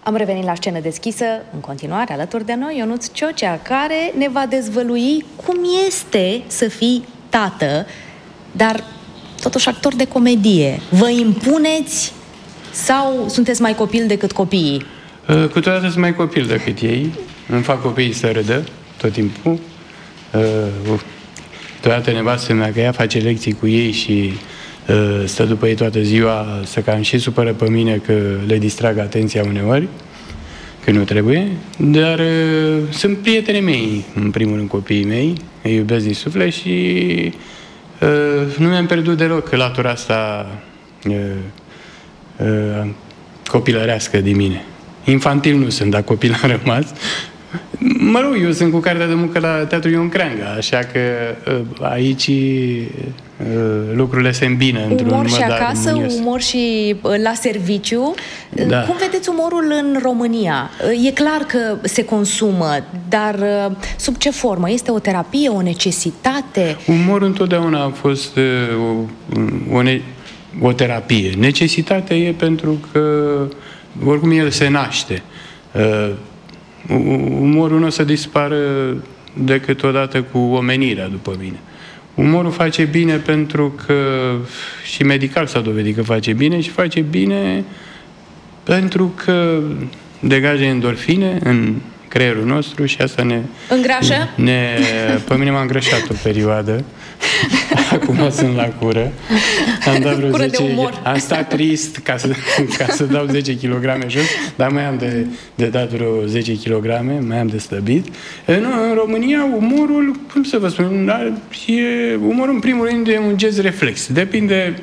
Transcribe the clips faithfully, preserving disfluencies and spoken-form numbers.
Am revenit la Scenă Deschisă, în continuare alături de noi Ionuț Ciocea, care ne va dezvălui cum este să fii tată, dar totuși actor de comedie. Vă impuneți sau sunteți mai copil decât copiii? Uh, câteodată sunt mai copil decât ei. Îmi fac copiii să râdă tot timpul. Uh, Câteodată nevastă mea că ea face lecții cu ei și uh, stă după ei toată ziua, să cam și supără pe mine că le distrag atenția uneori, că nu trebuie. Dar uh, sunt prietenii mei, în primul rând copiii mei, îi iubesc din suflet și uh, nu mi-am pierdut deloc latura asta uh, uh, copilărească din mine. Infantil nu sunt, dar copil am rămas. Mă rog, eu sunt cu cartea de muncă la Teatrul Ion Creangă, așa că aici lucrurile se îmbină într-un umor și acasă, armonios. Umor și la serviciu. Da. Cum vedeți umorul în România? E clar că se consumă, dar sub ce formă? Este o terapie, o necesitate? Umorul întotdeauna a fost o, o, ne, o terapie. Necesitatea e pentru că oricum el se naște. Umorul nu o să dispară decât odată cu omenirea, după mine. Umorul face bine pentru că și medical s-a dovedit că face bine și face bine pentru că degajă endorfine în creierul nostru și asta ne... Îngrașă? Ne, pe mine m-a îngrășat o perioadă. Acum sunt la cură. Am dat vreo cură zece, de umor. am stat trist ca să, ca să dau zece kilograme jos, dar mai am de, de dat vreo zece kilograme, mai am de slăbit. Nu, în România umorul, cum să vă spun, e, umorul în primul rând e un gest reflex. Depinde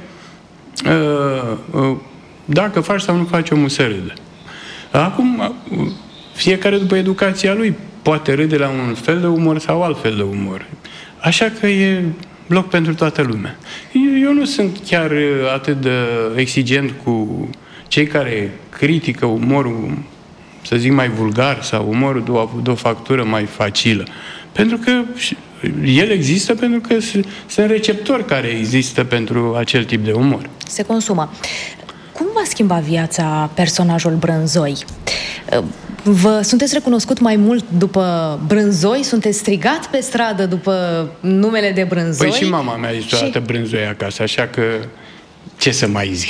uh, uh, dacă faci sau nu faci omul să râdă. Acum, fiecare după educația lui poate râde la un fel de umor sau alt fel de umor. Așa că e loc pentru toată lumea. Eu, eu nu sunt chiar atât de exigent cu cei care critică umorul, să zic, mai vulgar sau umorul de o, de o factură mai facilă. Pentru că el există pentru că sunt receptori care există pentru acel tip de umor. Se consumă. Cum va schimba viața personajul Brânzoi? Vă sunteți recunoscut mai mult după Brânzoi? Sunteți strigat pe stradă după numele de Brânzoi? Păi și mama mea zice toată și... Brânzoi acasă, așa că ce să mai zic?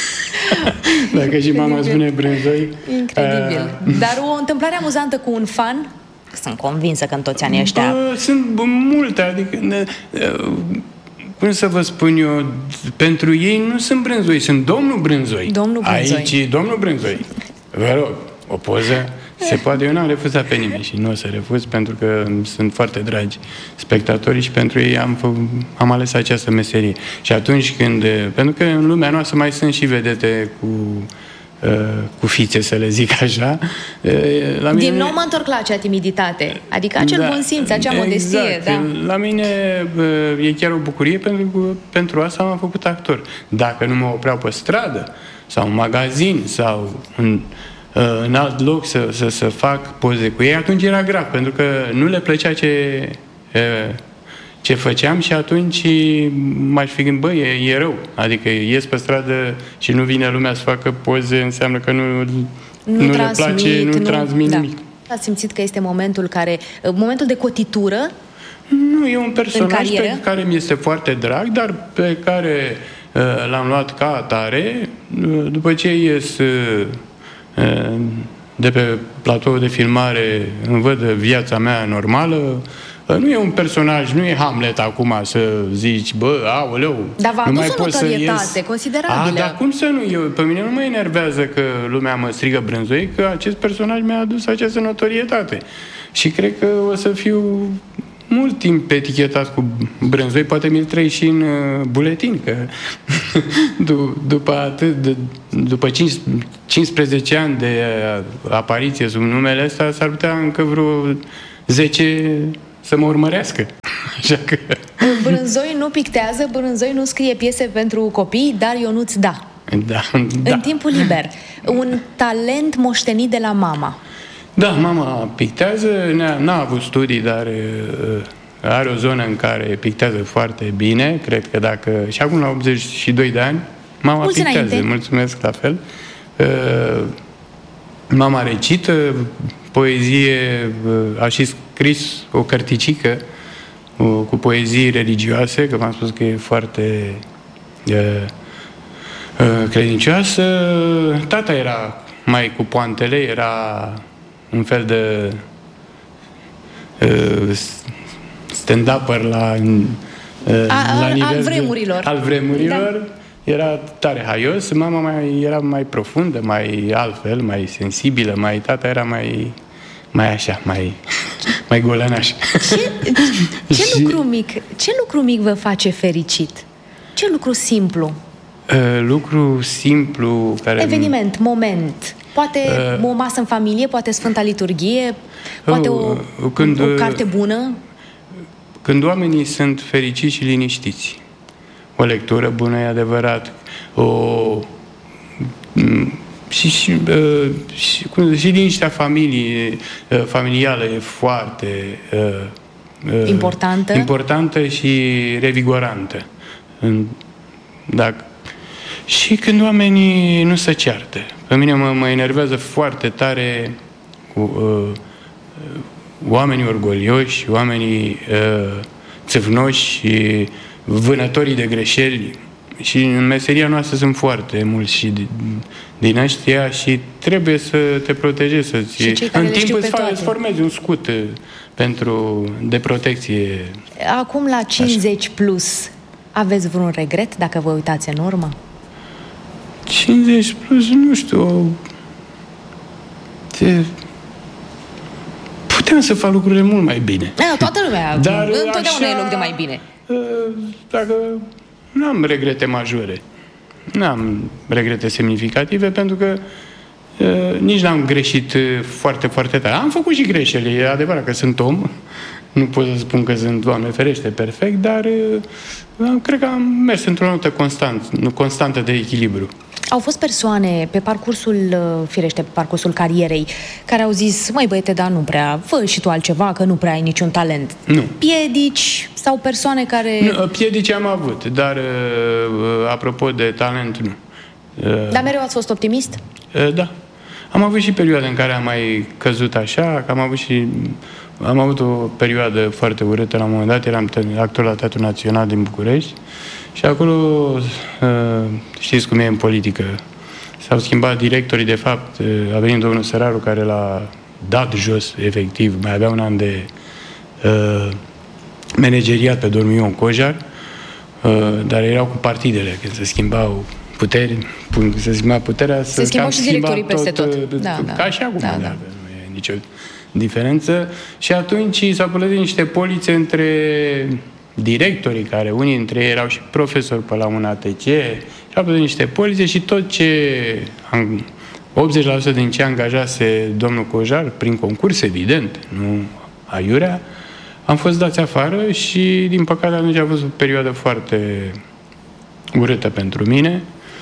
Dacă și mama spune Brânzoi... Incredibil. Uh... Dar o întâmplare amuzantă cu un fan? Sunt convinsă că în toți anii ăștia... Bă, sunt multe, adică... Ne, cum să vă spun eu, pentru ei nu sunt Brânzoi, sunt domnul Brânzoi. Domnul Brânzoi. Aici, domnul Brânzoi. Vă rog, o poză se poate. Eu n-am refuzat pe nimeni și nu o să refuz pentru că sunt foarte dragi spectatorii și pentru ei am, fă, am ales această meserie. Și atunci când... Pentru că în lumea noastră mai sunt și vedete cu... cu fițe, să le zic așa. La mine... Din nou mă întorc la acea timiditate, adică acel da, bun simț, acea modestie. Exact. Da. La mine e chiar o bucurie pentru că pentru asta m-am făcut actor. Dacă nu mă opreau pe stradă sau în magazin sau în, în alt loc să, să, să fac poze cu ei, atunci era grav, pentru că nu le plăcea ce... ce făceam și atunci m-aș fi gândit, bă, e, e rău. Adică ies pe stradă și nu vine lumea să facă poze, înseamnă că nu, nu, nu le place, nu, nu transmit da. nimic. Ați simțit că este momentul care, momentul de cotitură? Nu, e un personaj pe care mi este foarte drag, dar pe care uh, l-am luat ca atare. Uh, după ce ies uh, de pe platoul de filmare, îmi văd viața mea normală. Nu e un personaj, nu e Hamlet acum să zici, bă, aoleu, dar v-a nu adus mai o pot să ies. considerabilă. A, dar cum să nu? Eu, pe mine nu mă enervează că lumea mă strigă Brânzoi, că acest personaj mi-a adus această notorietate. Și cred că o să fiu mult timp etichetat cu Brânzoi, poate mi-l trăi și în uh, buletin, că după atât, de, după cincisprezece ani de apariție sub numele ăsta, s-ar putea încă vreo zece să mă urmărească. Așa că... Brânzoi nu pictează, Brânzoi nu scrie piese pentru copii, dar Ionuț da. Da, da. În timpul liber. Un talent moștenit de la mama. Da, mama pictează, n-a avut studii, dar are o zonă în care pictează foarte bine. Cred că dacă... Și acum la optzeci și doi de ani, mama mulți pictează. Înainte. Mulțumesc la fel. Mama recită poezie, a și scris o cărticică cu poezii religioase, că v-am spus că e foarte credincioasă. Tata era mai cu poantele, era un fel de stand-upper la, a, la nivel al vremurilor. De, al vremurilor. Da. Era tare haios, mama mai, era mai profundă, mai altfel, mai sensibilă, mai tata era mai, mai așa, mai, mai golănaș. Ce, ce, și... lucru mic, ce lucru mic vă face fericit? Ce lucru simplu? Uh, lucru simplu care... Eveniment, moment. Poate uh, o masă în familie, poate Sfânta Liturghie, poate uh, o, când, o carte bună. Când oamenii sunt fericiți și liniștiți. O lectură bună, e adevărat. O... Și, și, uh, și, și liniștea familiei, uh, familială e foarte uh, importantă. importantă și revigorantă. Dacă... Și când oamenii nu se ceartă. Pe mine mă, mă enervează foarte tare cu, uh, oamenii orgolioși, oamenii uh, țâvnoși și vânătorii de greșeli. Și în meseria noastră sunt foarte mulți și din ăștia și trebuie să te protejezi, să-ți... În timp îți, îți formezi un scut pentru, de protecție. Acum la cincizeci așa. Plus, aveți vreun regret dacă vă uitați în urmă? cincizeci plus, nu știu... Ce... Puteam să fac lucrurile mult mai bine. Da, toată lumea. Dar întotdeauna așa, e loc de mai bine. Dacă... N-am regrete majore. N-am regrete semnificative, pentru că uh, nici n-am greșit foarte, foarte tare. Am făcut și greșeli, e adevărat că sunt om. Nu pot să spun că sunt, Doamne ferește, perfect, dar uh, cred că am mers într-o notă constant, constantă de echilibru. Au fost persoane pe parcursul, firește, pe parcursul carierei, care au zis, măi băiete, dar nu prea, fă și tu altceva, că nu prea ai niciun talent. Nu. Piedici sau persoane care... Nu, piedici am avut, dar apropo de talent, nu. Dar mereu ați fost optimist? Da. Am avut și perioade în care am mai căzut așa, că am avut și... Am avut o perioadă foarte urâtă la un moment dat, eram actor la Teatrul Național din București și acolo, știți cum e în politică, s-au schimbat directorii, de fapt, a venit domnul Săraru care l-a dat jos, efectiv, mai avea un an de uh, manageriat pe domnul Ion Cojar, uh, dar erau cu partidele, când se schimbau puteri, când se schimba puterea, se schimbau și directorii peste tot. tot. Da, ca da. și acum, Da, da, da. nu e nicio diferență. Și atunci s-au plătit niște polițe între directorii, care unii dintre ei erau și profesori pe la un A T C, s-au plătit niște polițe și tot ce optzeci la sută din ce angajase domnul Cojar, prin concurs, evident, nu aiurea, am fost dați afară și, din păcate, atunci a fost o perioadă foarte urâtă pentru mine,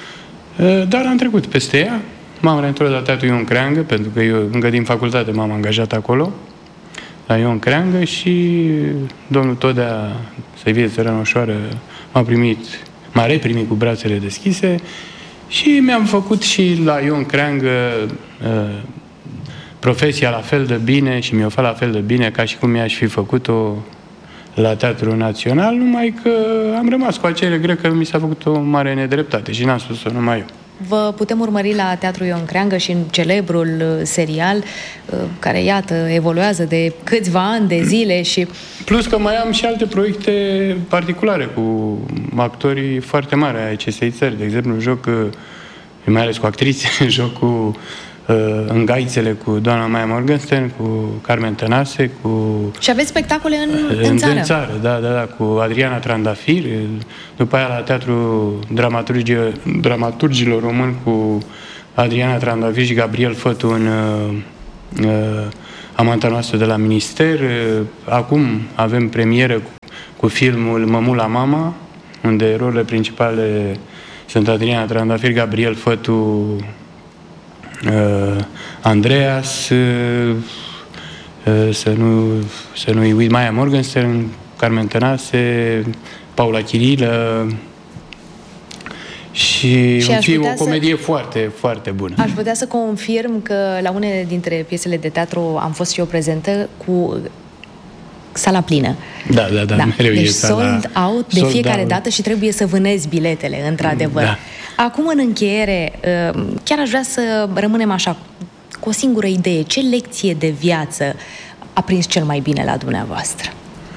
dar am trecut peste ea. M-am reîntors la Teatrul Ion Creangă, pentru că eu încă din facultate m-am angajat acolo, la Ion Creangă, și domnul Todea, să-i fie țărână ușoară, m-a primit, m-a reprimit cu brațele deschise și mi-am făcut și la Ion Creangă uh, profesia la fel de bine și mi-o fac la fel de bine ca și cum mi-aș fi făcut-o la Teatrul Național, numai că am rămas cu acele regret că mi s-a făcut o mare nedreptate și n-am spus-o numai eu. Vă putem urmări la Teatrul Ion Creangă și în celebrul serial care, iată, evoluează de câțiva ani de zile și... Plus că mai am și alte proiecte particulare cu actorii foarte mari ai acestei țări. De exemplu, joc, mai ales cu actrițe, joc cu în Gaițele cu doamna Maia Morgenstern, cu Carmen Tănase, cu... Și aveți spectacole în, în, în țară? În țară, da, da, da, cu Adriana Trandafir, după aia la Teatrul Dramaturgilor Români cu Adriana Trandafir și Gabriel Fătu în uh, Amanta noastră de la Minister. Acum avem premieră cu, cu filmul Mămula Mama, unde rolurile principale sunt Adriana Trandafir, Gabriel Fătu, Uh, Andreas, uh, uh, să nu să nu-i uit, Maia Morgenstern, Carmen Tănase, Paula Chirilă și, și va fi o să... comedie foarte, foarte bună. Aș putea să confirm că la unele dintre piesele de teatru am fost și eu prezentă cu sala plină. Da, da, da, da. mereu deci e sala sold out de sold fiecare out. dată și trebuie să vânezi biletele, într-adevăr. Da. Acum, în încheiere, chiar aș vrea să rămânem așa, cu o singură idee. Ce lecție de viață a prins cel mai bine la dumneavoastră?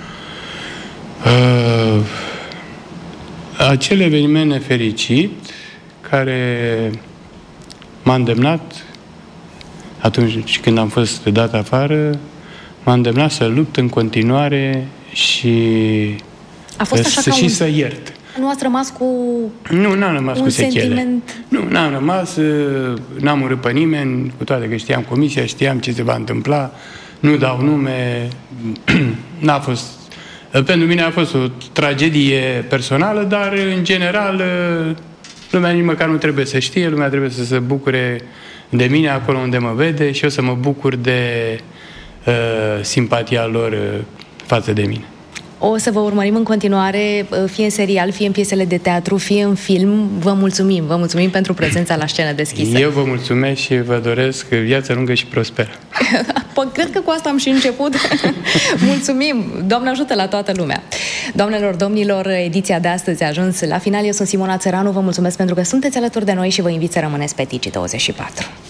Uh, acel eveniment nefericit care m-a îndemnat atunci când am fost dat afară, m-a îndemnat să lupt în continuare și, a fost așa să, ca și un... să iert. Nu ați rămas cu Nu, n-am rămas un cu sechele. sentiment... Nu, n-am rămas, n-am urât pe nimeni, cu toate că știam comisia, știam ce se va întâmpla, nu dau nume, n-a fost... Pentru mine a fost o tragedie personală, dar în general lumea nici măcar nu trebuie să știe, lumea trebuie să se bucure de mine acolo unde mă vede și eu să mă bucur de uh, simpatia lor uh, față de mine. O să vă urmărim în continuare, fie în serial, fie în piesele de teatru, fie în film. Vă mulțumim, vă mulțumim pentru prezența la Scenă Deschisă. Eu vă mulțumesc și vă doresc viață lungă și prosperă. Păi, cred că cu asta am și început. Mulțumim! Doamne ajută la toată lumea! Doamnelor, domnilor, ediția de astăzi a ajuns la final. Eu sunt Simona Țăranu, vă mulțumesc pentru că sunteți alături de noi și vă invit să rămâneți pe Digi douăzeci și patru.